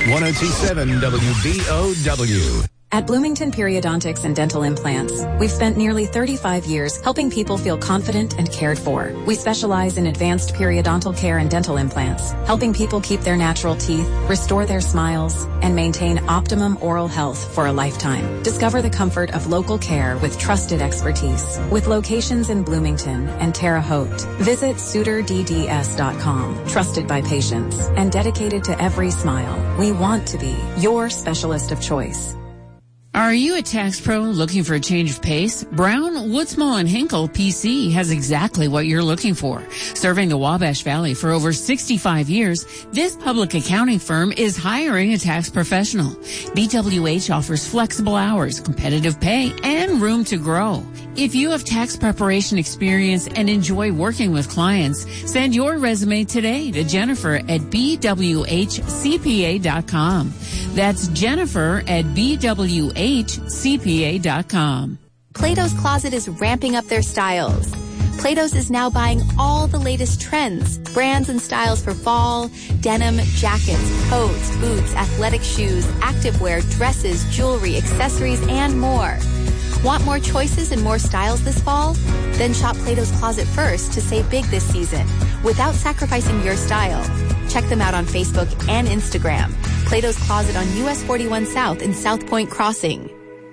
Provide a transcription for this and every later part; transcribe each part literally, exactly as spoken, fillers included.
one oh two point seven W B O W. At Bloomington Periodontics and Dental Implants, we've spent nearly thirty-five years helping people feel confident and cared for. We specialize in advanced periodontal care and dental implants, helping people keep their natural teeth, restore their smiles, and maintain optimum oral health for a lifetime. Discover the comfort of local care with trusted expertise. With locations in Bloomington and Terre Haute, visit suitor d d s dot com. Trusted by patients and dedicated to every smile, we want to be your specialist of choice. Are you a tax pro looking for a change of pace? Brown, Woodsmall, and Hinkle P C has exactly what you're looking for. Serving the Wabash Valley for over sixty-five years, this public accounting firm is hiring a tax professional. B W H offers flexible hours, competitive pay, and room to grow. If you have tax preparation experience and enjoy working with clients, send your resume today to Jennifer at b w h c p a dot com. That's Jennifer at b w h c p a dot com. Plato's Closet is ramping up their styles. Plato's is now buying all the latest trends, brands and styles for fall, denim, jackets, coats, boots, athletic shoes, activewear, dresses, jewelry, accessories, and more. Want more choices and more styles this fall? Then shop Plato's Closet first to save big this season without sacrificing your style. Check them out on Facebook and Instagram. Plato's Closet on U S forty-one South in South Point Crossing.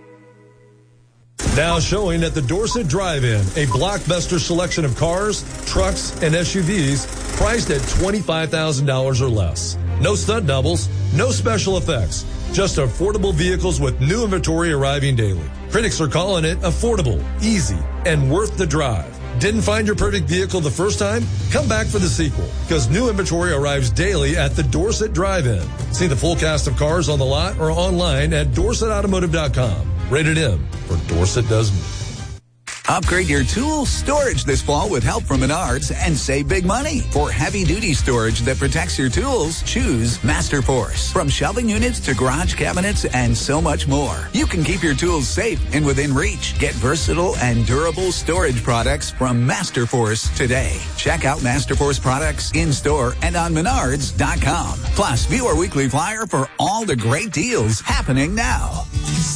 Now showing at the Dorset Drive-In, a blockbuster selection of cars, trucks, and S U Vs priced at twenty-five thousand dollars or less. No stunt doubles, no special effects, just affordable vehicles with new inventory arriving daily. Critics are calling it affordable, easy, and worth the drive. Didn't find your perfect vehicle the first time? Come back for the sequel, because new inventory arrives daily at the Dorset Drive-In. See the full cast of cars on the lot or online at dorset automotive dot com. Rated M for Dorset Does Me. Upgrade your tool storage this fall with help from Menards and save big money. For heavy-duty storage that protects your tools, choose MasterForce. From shelving units to garage cabinets and so much more, you can keep your tools safe and within reach. Get versatile and durable storage products from MasterForce today. Check out MasterForce products in-store and on menards dot com. Plus, view our weekly flyer for all the great deals happening now.